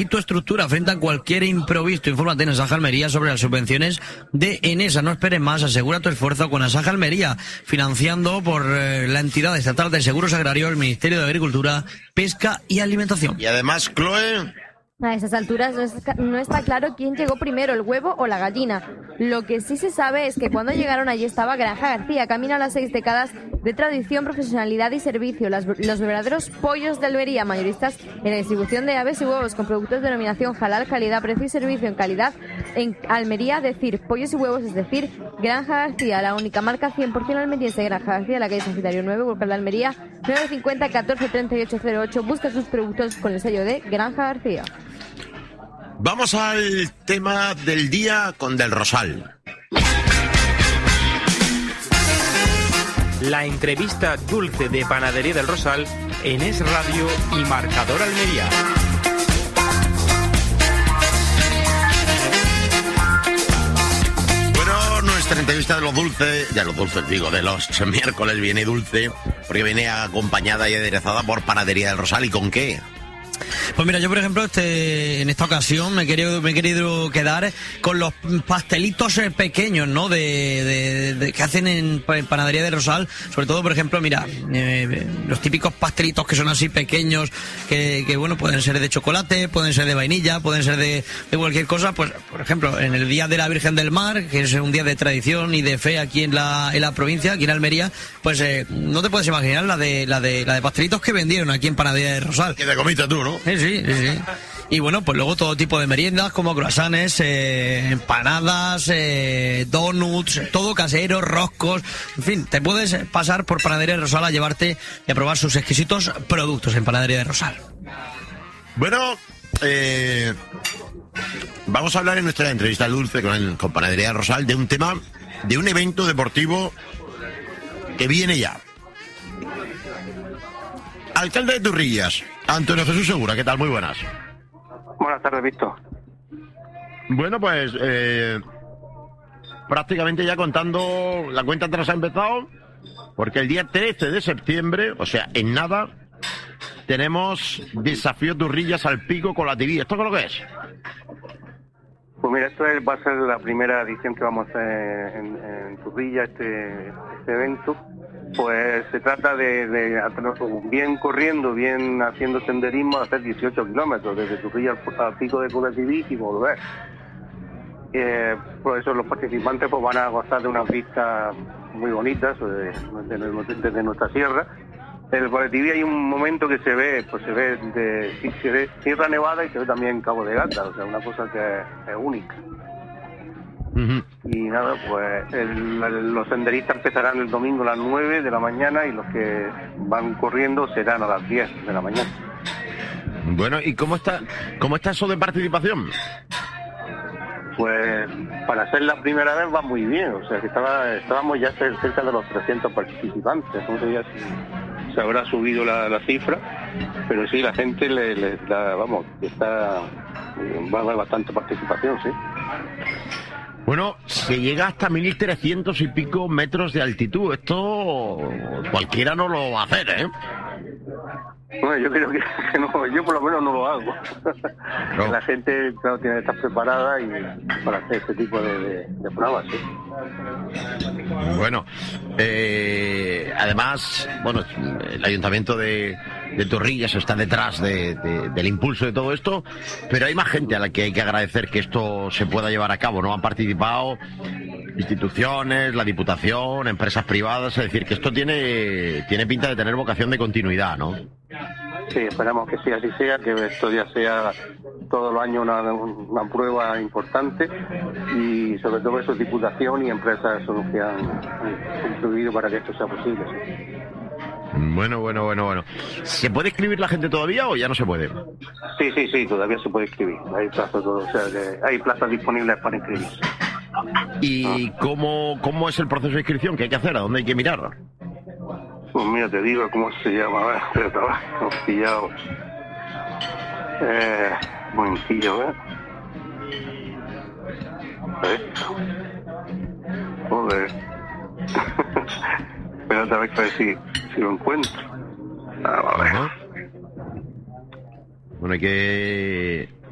y tu estructura frente a cualquier imprevisto. Infórmate en Asaja Almería sobre las subvenciones de Enesa. No esperes más, asegura tu esfuerzo con Asaja Almería, financiando por la entidad estatal de seguros agrarios, el Ministerio de Agricultura, Pesca y Alimentación. Y además, Chloe... A esas alturas no está claro quién llegó primero, el huevo o la gallina. Lo que sí se sabe es que cuando llegaron allí estaba Granja García, camino a las 6 décadas de tradición, profesionalidad y servicio. Los verdaderos pollos de Almería, mayoristas en la distribución de aves y huevos con productos de denominación halal, calidad, precio y servicio en calidad. En Almería, decir pollos y huevos, es decir, Granja García, la única marca 100% almeriense. Granja García, la calle San Citario 9, Volcán de Almería, 950 14 38 08. Busca sus productos con el sello de Granja García. Vamos al tema del día con Del Rosal. La entrevista dulce de Panadería del Rosal en Es Radio y Marcador Almería. Bueno, nuestra entrevista de los dulces de los miércoles viene dulce, porque viene acompañada y aderezada por Panadería del Rosal. ¿Y con qué? Pues mira, yo por ejemplo en esta ocasión me he querido quedar con los pastelitos pequeños, ¿no? Que hacen en Panadería del Rosal. Sobre todo, por ejemplo, mira, los típicos pastelitos que son así pequeños, que bueno, pueden ser de chocolate, pueden ser de vainilla, pueden ser de cualquier cosa. Pues, por ejemplo, en el Día de la Virgen del Mar, que es un día de tradición y de fe aquí en la provincia, aquí en Almería, pues no te puedes imaginar la de pastelitos que vendieron aquí en Panadería del Rosal. Que te comiste tú, ¿no? Sí. Y bueno, pues luego todo tipo de meriendas como croissants, empanadas, donuts, todo casero, roscos, en fin, te puedes pasar por Panadería de Rosal a llevarte y a probar sus exquisitos productos en Panadería de Rosal. Bueno, vamos a hablar en nuestra entrevista dulce con Panadería de Rosal de un tema, de un evento deportivo que viene ya. Alcalde de Turrillas, Antonio Jesús Segura, ¿qué tal? Muy buenas. Buenas tardes, Víctor. Bueno, pues prácticamente ya contando, la cuenta atrás ha empezado, porque el día 13 de septiembre, o sea, en nada, tenemos Desafío Turrillas al Pico con la TV. ¿Esto qué es lo que es? Pues mira, esto va a ser la primera edición que vamos a hacer en Turrillas, este evento. Pues se trata de bien corriendo, bien haciendo senderismo, hacer 18 kilómetros desde Turrillas al Pico de Cudetibí y volver. Por eso los participantes pues van a gozar de unas vistas muy bonitas desde nuestra sierra. En el Cudetibí hay un momento que se ve de Sierra Nevada y se ve también Cabo de Gata, o sea, una cosa que es única. Uh-huh. Y nada, pues los senderistas empezarán el domingo a las 9 de la mañana y los que van corriendo serán a las 10 de la mañana. Bueno, ¿y cómo está eso de participación? Pues para ser la primera vez va muy bien, o sea que estábamos ya cerca de los 300 participantes, no sé ya si se habrá subido la cifra, pero sí, la gente va a haber bastante participación, sí. Bueno, se llega hasta 1.300 y pico metros de altitud. Esto cualquiera no lo va a hacer, ¿eh? Bueno, yo creo que no, yo por lo menos no lo hago. No. La gente, claro, tiene que estar preparada para hacer este tipo de pruebas, ¿sí? Bueno, además, bueno, el Ayuntamiento de Turrillas está detrás del impulso de todo esto, pero hay más gente a la que hay que agradecer que esto se pueda llevar a cabo, ¿no? Han participado instituciones, la Diputación, empresas privadas, es decir, que esto tiene pinta de tener vocación de continuidad, ¿no? Sí, esperamos que sí, así sea, que esto ya sea todos los años una prueba importante y sobre todo eso, Diputación y empresas son los que han contribuido para que esto sea posible, sí. Bueno. ¿Se puede escribir la gente todavía o ya no se puede? Sí, todavía se puede escribir. Hay plazas, o sea, hay plazas disponibles para inscribirse. ¿Y cómo es el proceso de inscripción? ¿Qué hay que hacer? ¿A dónde hay que mirar? Pues mira, te digo cómo se llama. A ver, espérate, hemos pillado. Un momentillo, ¿eh? Joder. Espérate a ver si lo encuentro. A ver. Bueno, hay que